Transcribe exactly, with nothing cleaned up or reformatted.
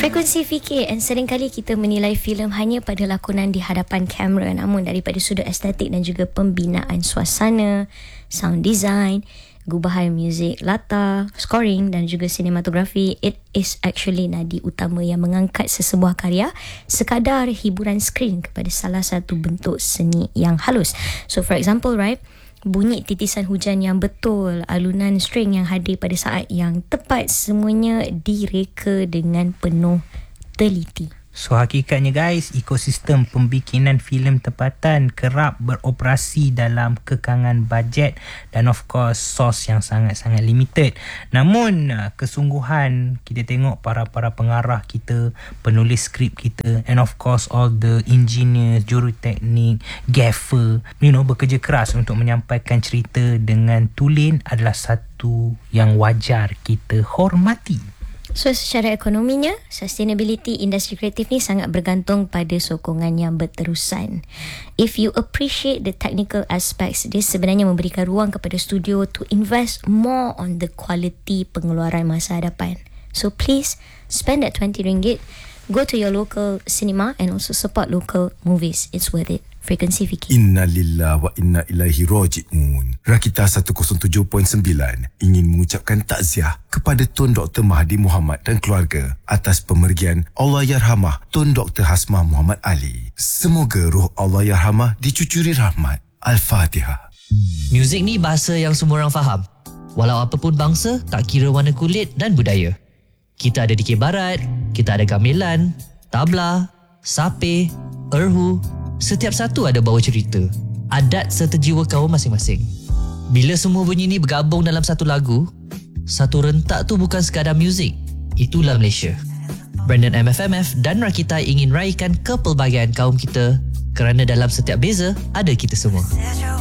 Frekuensi fikir, dan seringkali kita menilai filem hanya pada lakonan di hadapan kamera, namun daripada sudut estetik dan juga pembinaan suasana, sound design, gubahan muzik latar, scoring dan juga sinematografi, it is actually nadi utama yang mengangkat sesebuah karya sekadar hiburan skrin kepada salah satu bentuk seni yang halus. So for example, right, bunyi titisan hujan yang betul, alunan string yang hadir pada saat yang tepat, semuanya direka dengan penuh teliti. So hakikatnya guys, ekosistem pembikinan filem tempatan kerap beroperasi dalam kekangan bajet dan of course sos yang sangat-sangat limited. Namun kesungguhan kita tengok para-para pengarah kita, penulis skrip kita, and of course all the engineers, juruteknik, gaffer, you know, bekerja keras untuk menyampaikan cerita dengan tulen adalah satu yang wajar kita hormati. So secara ekonominya, sustainability industri kreatif ni sangat bergantung pada sokongan yang berterusan. If you appreciate the technical aspects, dia sebenarnya memberikan ruang kepada studio to invest more on the quality pengeluaran masa hadapan. So please spend that twenty ringgit, go to your local cinema and also support local movies. It's worth it. Frekuensi fikir. Inna lillahi wa inna ilaihi raji'un. Rakita seratus tujuh perpuluhan sembilan ingin mengucapkan takziah kepada Tun Doktor Mahathir Mohamad dan keluarga atas pemergian Allahyarhamah Tun Doktor Hasmah Muhammad Ali. Semoga roh Allahyarhamah dicucuri rahmat. Al-Fatihah. Muzik ni bahasa yang semua orang faham. Walau apapun bangsa, tak kira warna kulit dan budaya. Kita ada dikir barat, kita ada gamelan, tabla, sape, erhu. Setiap satu ada bawa cerita, adat serta jiwa kaum masing-masing. Bila semua bunyi ni bergabung dalam satu lagu, satu rentak tu bukan sekadar muzik. Itulah Malaysia. Brandon M F M F dan Rakita ingin raikan kepelbagaian kaum kita kerana dalam setiap beza ada kita semua.